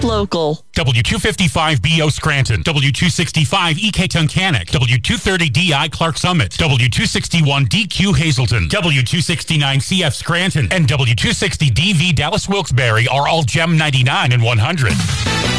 local. W255BO Scranton, W265 EK Tunkhannock, W230DI Clark Summit, W261DQ Hazleton, W269CF Scranton, and W260DV Dallas Wilkes-Barre are all GEM 99 and 100.